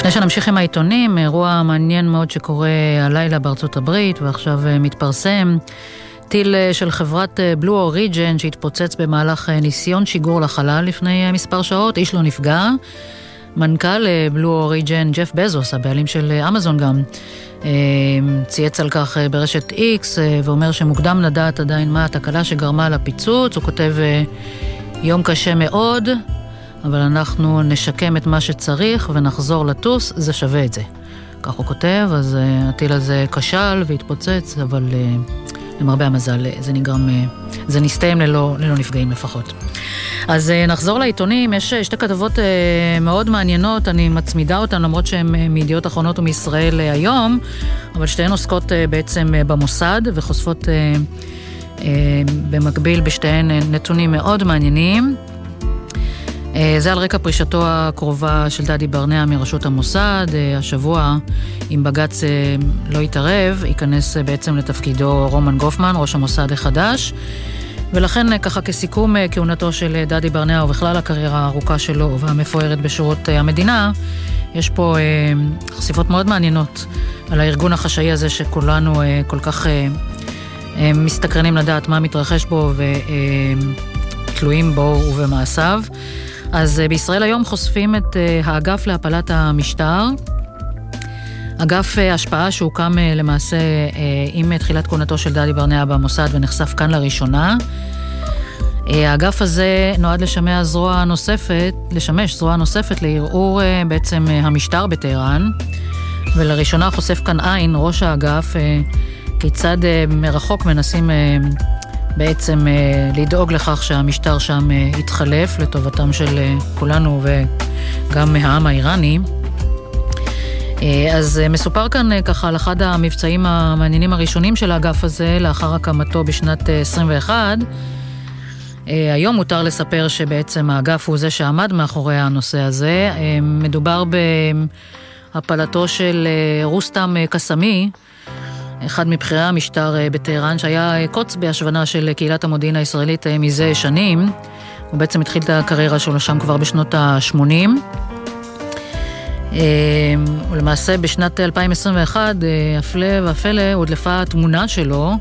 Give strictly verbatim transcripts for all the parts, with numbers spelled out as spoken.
לפני שנמשיך עם העיתונים, אירוע מעניין מאוד שקורה הלילה בארצות הברית, ועכשיו מתפרסם. טיל של חברת בלו אוריג'ן שהתפוצץ במהלך ניסיון שיגור לחלל לפני מספר שעות, איש לא נפגע. מנכ"ל בלו אוריג'ן, ג'ף בזוס, הבעלים של אמזון גם, צייץ על כך ברשת איקס, ואומר שמוקדם לדעת עדיין מה התקלה שגרמה לפיצוץ. הוא כותב, יום קשה מאוד, אבל אנחנו נשקם את מה שצריך ונחזור לטוס, זה שווה את זה. כך הוא כותב, אז הטיל הזה כשל והתפוצץ, אבל למרבה המזל זה נגרם, זה נסתיים ללא, ללא נפגעים לפחות. אז נחזור לעיתונים, יש שתי כתבות מאוד מעניינות, אני מצמידה אותן למרות שהן מידיעות אחרונות ומישראל היום, אבל שתיהן עוסקות בעצם במוסד וחושפות במקביל בשתיהן נתונים מאוד מעניינים. זה על רקע פרישתו הקרובה של דדי ברנע מראשות המוסד. השבוע, אם בג"ץ לא יתערב, ייכנס בעצם לתפקידו רומן גופמן, ראש המוסד החדש, ולכן ככה כסיכום כהונתו של דדי ברנע ובכלל הקריירה הארוכה שלו והמפוארת בשירות המדינה, יש פה חשיפות מאוד מעניינות על הארגון החשאי הזה שכולנו כל כך מסתקרנים לדעת מה מתרחש בו ותלויים בו ובמעשיו. אז בישראל היום חושפים את האגף להפלת המשטר, אגף השפעה שהוקם למעשה עם תחילת כהונתו של דדי ברנע במוסד ונחשף כאן לראשונה. האגף הזה נועד לשמש זרוע נוספת, לשמש זרוע נוספת לערעור בעצם המשטר בטהרן, ולראשונה חושף כאן עין ראש האגף כיצד מרחוק מנסים בעצם לדאוג לכך שהמשטר שם יתחלף לטובתם של כולנו וגם מהעם האיראני. אז מסופר כאן ככה על אחד המבצעים המעניינים הראשונים של האגף הזה לאחר הקמתו בשנת עשרים ואחת. היום מותר לספר שבעצם האגף הוא זה שעמד מאחורי הנושא הזה. מדובר בהפלתו של רוסטם קסמי, אחד מבחירי המשטר בטהרן, שהיה קוץ בהשוואה של קהילת המודיעין הישראלית מזה שנים. הוא בעצם התחיל את הקריירה שלו שם כבר בשנות ה-שמונים. ולמעשה בשנת אלפיים עשרים ואחת, הפלא והפלא, הודלפה תמונה שלו,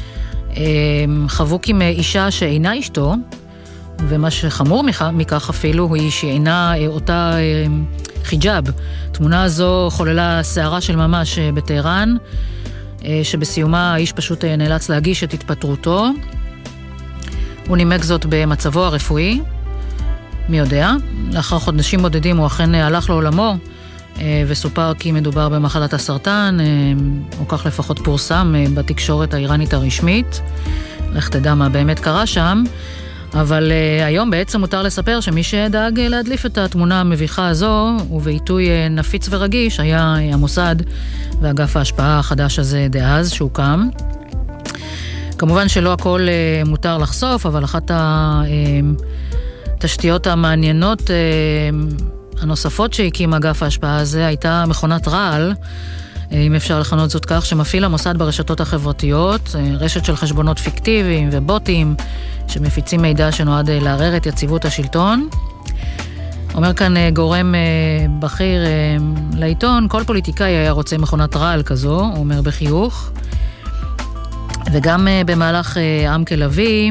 חבוק עם אישה שאינה אשתו, ומה שחמור מכך אפילו היא שאינה אותה חיג'אב. תמונה הזו חוללה שערה של ממש בטהרן, שבסיומה האיש פשוט נאלץ להגיש את התפטרותו. הוא נימק זאת במצבו הרפואי, מי יודע. לאחר חודשים בודדים הוא אכן הלך לעולמו, וסופר כי מדובר במחלת הסרטן, או כך לפחות פורסם בתקשורת האיראנית הרשמית. איך תדע מה באמת קרה שם. אבל uh, היום בעצם מותר לספר שמי שדאג להדליף את התמונה המביכה הזו, ובעיתוי uh, נפיץ ורגיש, היה uh, המוסד ואגף ההשפעה החדש הזה דאז שהוקם. כמובן שלא הכל uh, מותר לחשוף, אבל אחת התשתיות uh, המעניינות uh, הנוספות שהקים אגף ההשפעה הזה הייתה מכונת רעל, אם אפשר לכנות זאת כך, שמפעיל המוסד ברשתות החברתיות, רשת של חשבונות פיקטיביים ובוטים שמפיצים מידע שנועד לערער את יציבות השלטון. אומר כאן גורם בכיר לעיתון, כל פוליטיקאי היה רוצה מכונת רעל כזו, הוא אומר בחיוך. וגם במהלך עם כלבי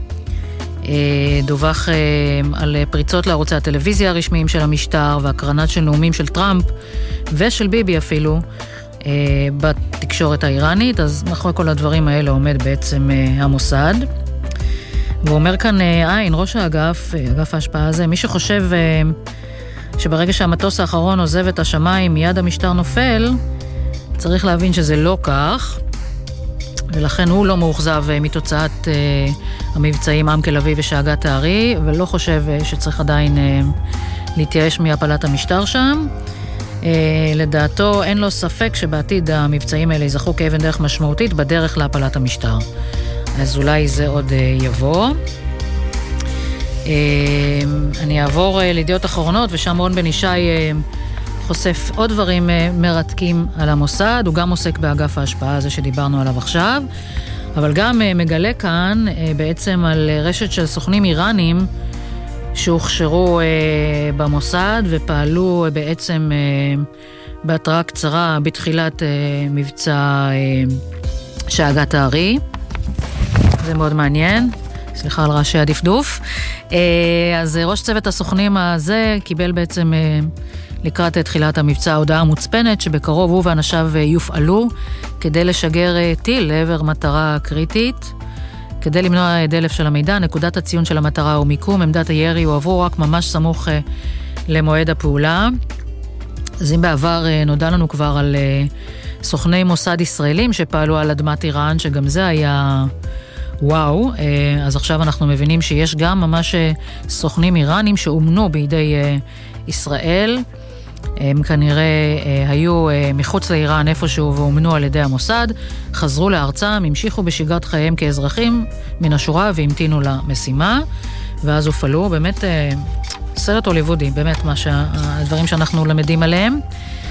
דווח על פריצות לערוצי הטלוויזיה הרשמיים של המשטר והקרנת של נאומים של טראמפ ושל ביבי אפילו בתקשורת האיראנית. אז מאחורי כל הדברים האלה עומד בעצם המוסד. והוא אומר כאן עין, ראש האגף, אגף ההשפעה הזה, מי שחושב שברגע שהמטוס האחרון עוזב את השמיים מיד המשטר נופל, צריך להבין שזה לא כך, ולכן הוא לא מאוכזב מתוצאת uh, המבצעים עם כלבי ושאגת הארי, ולא חושב uh, שצריך עדיין uh, להתייאש מהפלת המשטר שם. Uh, לדעתו אין לו ספק שבעתיד המבצעים האלה יזכו כאבן דרך משמעותית בדרך להפלת המשטר. אז אולי זה עוד uh, יבוא. Uh, אני אעבור uh, לידיעות אחרונות, ושם רון בן ישי uh, חושף עוד דברים מרתקים על המוסד. הוא גם עוסק באגף ההשפעה הזה שדיברנו עליו עכשיו, אבל גם מגלה כאן בעצם על רשת של סוכנים איראנים שהוכשרו במוסד ופעלו בעצם בהתראה קצרה בתחילת מבצע שאגת הארי. זה מאוד מעניין. סליחה על רעשי הדפדוף. אז ראש צוות הסוכנים הזה קיבל בעצם לקראת תחילת המבצע הודעה מוצפנת שבקרוב הוא ואנשיו יופעלו כדי לשגר טיל לעבר מטרה קריטית. כדי למנוע דלף של המידע, נקודת הציון של המטרה ומיקום, עמדת הירי הועברו רק ממש סמוך למועד הפעולה. אז אם בעבר נודע לנו כבר על סוכני מוסד ישראלים שפעלו על אדמת איראן, שגם זה היה וואו, אז עכשיו אנחנו מבינים שיש גם ממש סוכנים איראנים שאומנו בידי ישראל. הם כנראה היו מחוץ לאיראן איפשהו ואומנו על ידי המוסד, חזרו לארצם, המשיכו בשגרת חייהם כאזרחים מן השורה והמתינו למשימה, ואז הופעלו, באמת סרט הוליוודי, באמת מה שהדברים שאנחנו למדים עליהם.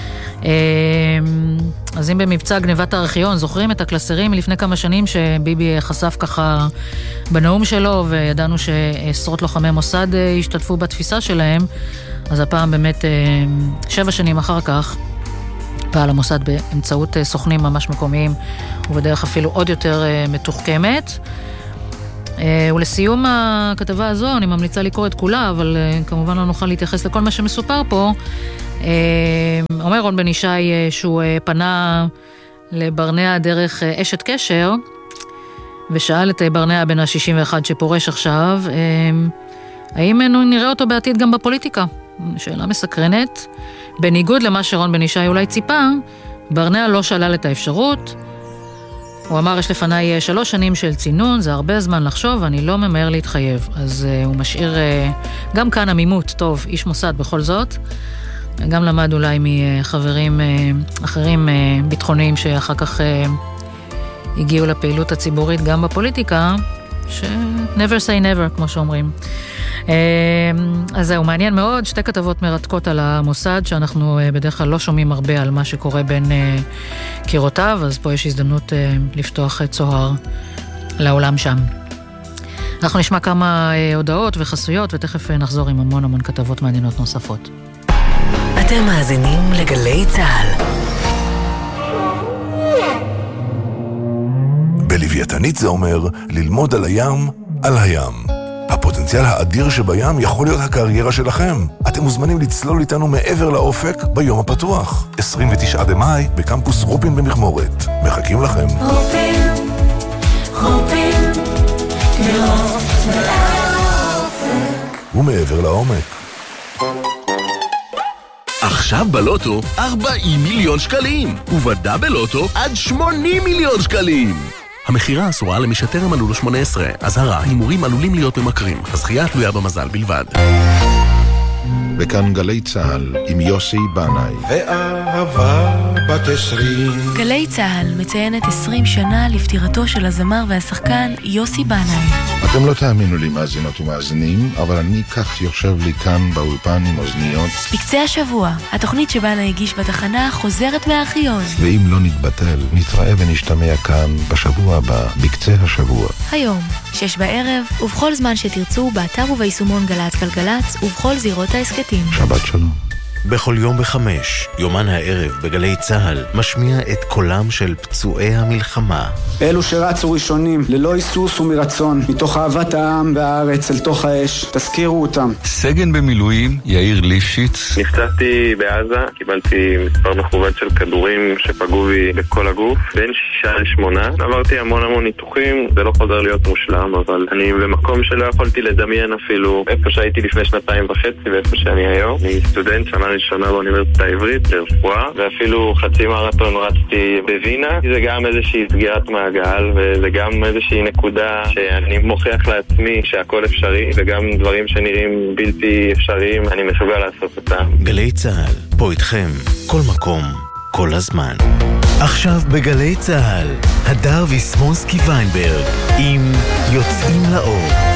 אז אם במבצע גניבת הארכיון, זוכרים את הקלסרים מלפני כמה שנים שביבי חשף ככה בנאום שלו, וידענו שעשרות לוחמי מוסד השתתפו בתפיסה שלהם, אז הפעם באמת שבע שנים אחר כך פעל המוסד באמצעות סוכנים ממש מקומיים, ובדרך אפילו עוד יותר מתוחכמת. ולסיום הכתבה הזו, אני ממליצה לקרוא את כולה, אבל כמובן לא נוכל להתייחס לכל מה שמסופר פה. אומר רון בן ישי שהוא פנה לברנע דרך אשת קשר, ושאל את ברנע בן ה-שישים ואחת שפורש עכשיו, האם נראה אותו בעתיד גם בפוליטיקה? שאלה מסקרנת. בניגוד למה שרון בן ישי אולי ציפה, ברנע לא שלל את האפשרות. הוא אמר, יש לפניי שלוש שנים של צינון, זה הרבה זמן לחשוב, אני לא ממהר להתחייב. אז uh, הוא משאיר uh, גם כאן עמימות, טוב, איש מוסד בכל זאת. גם למד אולי מחברים uh, אחרים uh, ביטחוניים שאחר כך uh, הגיעו לפעילות הציבורית גם בפוליטיקה, ש- never say never, כמו שאומרים. אז זהו, מעניין מאוד, שתי כתבות מרתקות על המוסד, שאנחנו בדרך כלל לא שומעים הרבה על מה שקורה בין קירותיו, אז פה יש הזדמנות לפתוח צוהר לעולם שם. אנחנו נשמע כמה הודעות וחסויות, ותכף נחזור עם המון המון כתבות מעניינות נוספות. אתם מאזינים לגלי צהל. בלוויתנית זה אומר ללמוד על הים, על הים. הפוטנציאל האדיר שבים יכול להיות הקריירה שלכם. אתם מוזמנים לצלול איתנו מעבר לאופק ביום הפתוח. עשרים ותשעה במאי בקמפוס רופין במכמורת. מחכים לכם. רופין, רופין, לראות מעל האופק. ומעבר לעומק. עכשיו בלוטו ארבעים מיליון שקלים, ובדאבל לוטו עד שמונים מיליון שקלים. המחירה אסורה למי שטרם מלאו לו שמונה עשרה. אזהרה, הימורים עלולים להיות ממכרים. הזכייה תלויה במזל בלבד. וכאן גלי צהל עם יוסי בנאי. ואהבה בת עשרים. גלי צהל מציינת עשרים שנה לפטירתו של הזמר והשחקן יוסי בנאי. אתם לא תאמינו לי מאזינות ומאזינים, אבל אני כך יושב לי כאן באולפן עם אוזניות. בקצה השבוע, התוכנית שבנה הגיש בתחנה חוזרת מהארכיון. ואם לא נתבטל, נתראה ונשתמע כאן בשבוע הבא, בקצה השבוע. היום, שש בערב, ובכל זמן שתרצו, באתר וביישומון גלץ גלגלץ, ובכל זירות העסקתים. שבת שלום. בכל יום בחמש, יומן הערב בגלי צהל, משמיע את קולם של פצועי המלחמה. אלו שרצו ראשונים, ללא היסוס ומרצון, מתוך אהבת העם והארץ אל תוך האש, תזכירו אותם. סגן במילואים, יאיר ליפשיץ. נפצעתי בעזה, קיבלתי מספר מכוון של כדורים שפגעו בי בכל הגוף, בין שישה לשמונה. עברתי המון המון ניתוחים, זה לא חוזר להיות מושלם, אבל אני במקום שלא יכולתי לדמיין אפילו איפה שהייתי לפני שנתיים וחצי ואיפה שאני היום. אני סטודנט שנה ראשונה באוניברסיטה העברית לרפואה, ואפילו חצי מרתון רצתי בווינה. זה גם איזושהי סגירת מעגל, וזה גם איזושהי נקודה שאני מוכיח לעצמי שהכל אפשרי, וגם דברים שנראים בלתי אפשריים, אני מסוגל לעשות אותם. גלי צהל, פה איתכם, כל מקום, כל הזמן. עכשיו בגלי צהל, הדר ויסמונסקי ויינברג, עם יוצאים לאור.